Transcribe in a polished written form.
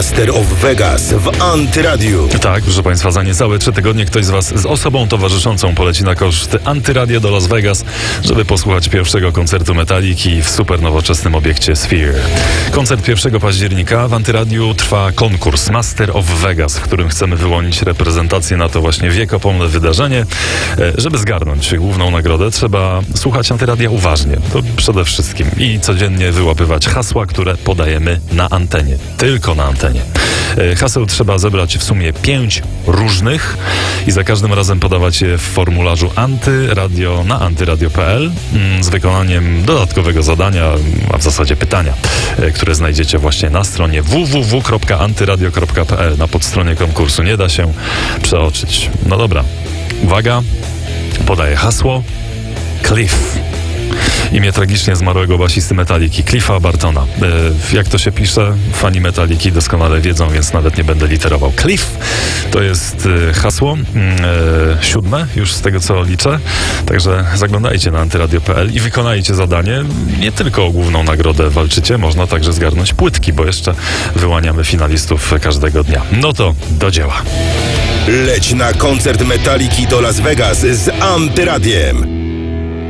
Master of Vegas w Antyradiu. Tak, proszę Państwa, za niecałe 3 tygodnie ktoś z Was z osobą towarzyszącą poleci na koszty Antyradia do Las Vegas, żeby posłuchać pierwszego koncertu Metaliki w super nowoczesnym obiekcie Sphere. Koncert 1 października w Antyradiu trwa konkurs Master of Vegas, w którym chcemy wyłonić reprezentację na to właśnie wiekopomne wydarzenie. Żeby zgarnąć główną nagrodę, trzeba słuchać Antyradia uważnie, to przede wszystkim, i codziennie wyłapywać hasła, które podajemy na antenie. Tylko na antenie. Haseł trzeba zebrać w sumie 5 różnych i za każdym razem podawać je w formularzu antyradio na antyradio.pl z wykonaniem dodatkowego zadania, a w zasadzie pytania, które znajdziecie właśnie na stronie www.antyradio.pl na podstronie konkursu. Nie da się przeoczyć. No dobra, uwaga, podaję hasło Cliff. Imię tragicznie zmarłego basisty Metaliki, Cliffa Bartona. Jak to się pisze, fani Metaliki doskonale wiedzą, więc nawet nie będę literował. Cliff to jest hasło 7 już z tego, co liczę. Także zaglądajcie na antyradio.pl i wykonajcie zadanie. Nie tylko o główną nagrodę walczycie, można także zgarnąć płytki, bo jeszcze wyłaniamy finalistów każdego dnia. No to do dzieła. Leć na koncert Metaliki do Las Vegas z Antyradiem.